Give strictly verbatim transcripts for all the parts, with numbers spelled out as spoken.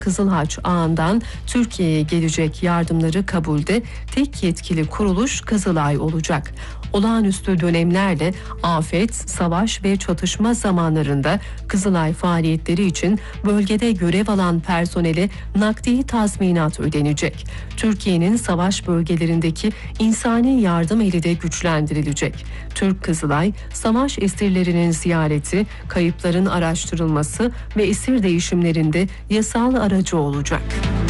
Kızıl Haç ağından Türkiye'ye gelecek yardımları kabulde tek yetkili kuruluş Kızılay olacak. Olağanüstü dönemlerle afet, savaş ve çatışma zamanlarında Kızılay faaliyetleri için bölgede görev alan personele nakdi tazminat ödenecek. Türkiye'nin savaş bölgelerindeki insani yardım eli de güçlendirilecek. Türk Kızılay, savaş esirlerinin ziyareti, kayıpların araştırılması ve esir değişimlerinde yasal aracı olacak.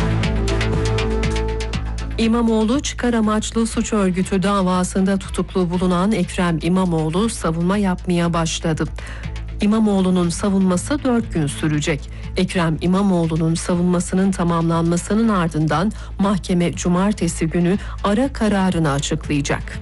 İmamoğlu çıkar amaçlı suç örgütü davasında tutuklu bulunan Ekrem İmamoğlu savunma yapmaya başladı. İmamoğlu'nun savunması dört gün sürecek. Ekrem İmamoğlu'nun savunmasının tamamlanmasının ardından mahkeme cumartesi günü ara kararını açıklayacak.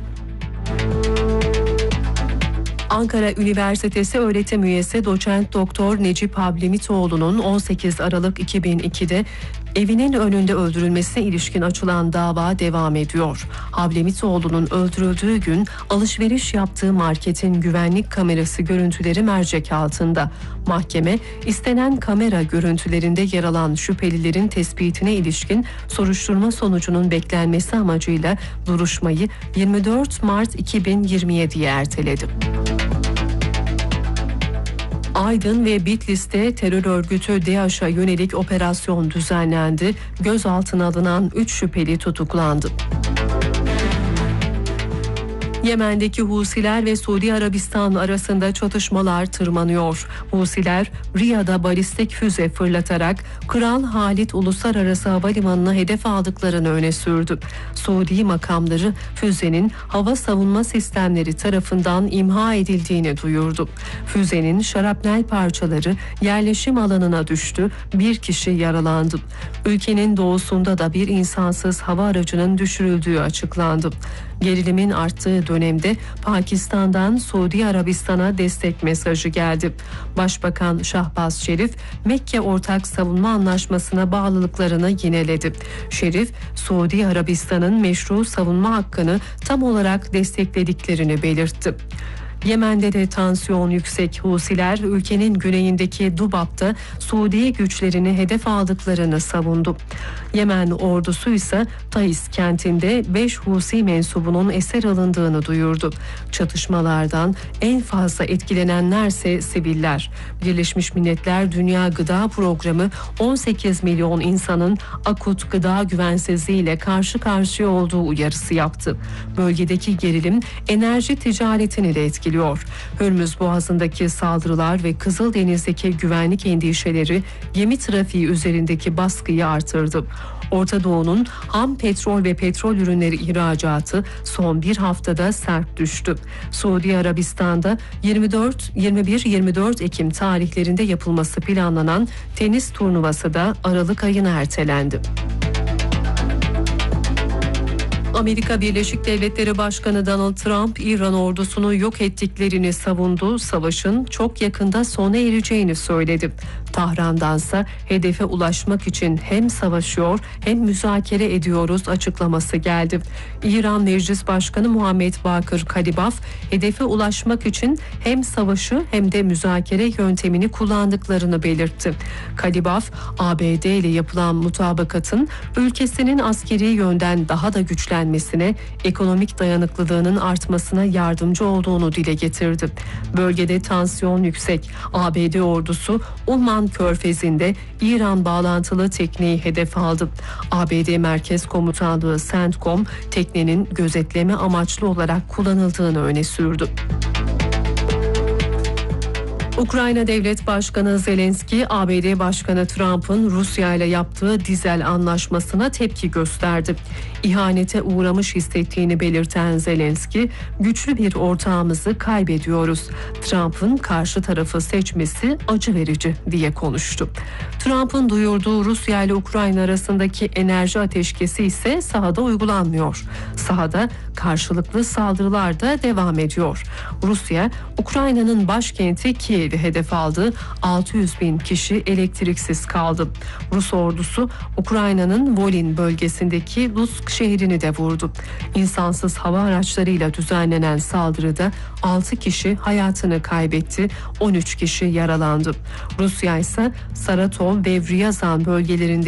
Ankara Üniversitesi öğretim üyesi doçent doktor Necip Hablemitoğlu'nun on sekiz Aralık iki bin ikide evinin önünde öldürülmesine ilişkin açılan dava devam ediyor. Hablemitoğlu'nun öldürüldüğü gün alışveriş yaptığı marketin güvenlik kamerası görüntüleri mercek altında. Mahkeme, istenen kamera görüntülerinde yer alan şüphelilerin tespitine ilişkin soruşturma sonucunun beklenmesi amacıyla duruşmayı yirmi dört Mart iki bin yirmi yediye erteledi. Aydın ve Bitlis'te terör örgütü DAEŞ'a yönelik operasyon düzenlendi. Gözaltına alınan üç şüpheli tutuklandı. Yemen'deki Husiler ve Suudi Arabistan arasında çatışmalar tırmanıyor. Husiler, Riyad'a balistik füze fırlatarak Kral Halid Uluslararası Havalimanı'na hedef aldıklarını öne sürdü. Suudi makamları füzenin hava savunma sistemleri tarafından imha edildiğini duyurdu. Füzenin şarapnel parçaları yerleşim alanına düştü, bir kişi yaralandı. Ülkenin doğusunda da bir insansız hava aracının düşürüldüğü açıklandı. Gerilimin arttığı dönemde Pakistan'dan Suudi Arabistan'a destek mesajı geldi. Başbakan Şahbaz Şerif, Mekke Ortak Savunma Anlaşması'na bağlılıklarını yineledi. Şerif, Suudi Arabistan'ın meşru savunma hakkını tam olarak desteklediklerini belirtti. Yemen'de de tansiyon yüksek. Husiler ülkenin güneyindeki Dubab'da Suudi güçlerini hedef aldıklarını savundu. Yemen ordusu ise Taiz kentinde beş Husi mensubunun esir alındığını duyurdu. Çatışmalardan en fazla etkilenenlerse siviller. Birleşmiş Milletler Dünya Gıda Programı on sekiz milyon insanın akut gıda güvensizliğiyle karşı karşıya olduğu uyarısı yaptı. Bölgedeki gerilim enerji ticaretini de etkiledi. Hürmüz Boğazı'ndaki saldırılar ve Kızıldeniz'deki güvenlik endişeleri gemi trafiği üzerindeki baskıyı artırdı. Orta Doğu'nun ham petrol ve petrol ürünleri ihracatı son bir haftada sert düştü. Suudi Arabistan'da yirmi dört, yirmi bir yirmi dört Ekim tarihlerinde yapılması planlanan tenis turnuvası da Aralık ayına ertelendi. Amerika Birleşik Devletleri Başkanı Donald Trump, İran ordusunu yok ettiklerini savundu, savaşın çok yakında sona ereceğini söyledi. Tahran'dansa hedefe ulaşmak için hem savaşıyor hem müzakere ediyoruz açıklaması geldi. İran Meclis Başkanı Muhammed Bakır Kalibaf, hedefe ulaşmak için hem savaşı hem de müzakere yöntemini kullandıklarını belirtti. Kalibaf, A B D ile yapılan mutabakatın ülkesinin askeri yönden daha da güçlenmesine, ekonomik dayanıklılığının artmasına yardımcı olduğunu dile getirdi. Bölgede tansiyon yüksek. A B D ordusu Umman Körfezi'nde İran bağlantılı tekneyi hedef aldı. A B D Merkez Komutanlığı CENTCOM teknenin gözetleme amaçlı olarak kullanıldığını öne sürdü. Ukrayna Devlet Başkanı Zelenski, A B D Başkanı Trump'ın Rusya ile yaptığı dizel anlaşmasına tepki gösterdi. İhanete uğramış hissettiğini belirten Zelenski, güçlü bir ortağımızı kaybediyoruz. Trump'ın karşı tarafı seçmesi acı verici diye konuştu. Trump'ın duyurduğu Rusya ile Ukrayna arasındaki enerji ateşkesi ise sahada uygulanmıyor. Sahada karşılıklı saldırılar da devam ediyor. Rusya, Ukrayna'nın başkenti Kiev evi hedef aldı. altı yüz bin kişi elektriksiz kaldı. Rus ordusu Ukrayna'nın Volyn bölgesindeki Lutsk şehrini de vurdu. İnsansız hava araçlarıyla düzenlenen saldırıda altı kişi hayatını kaybetti, on üç kişi yaralandı. Rusya ise Saratov ve Ryazan bölgelerinde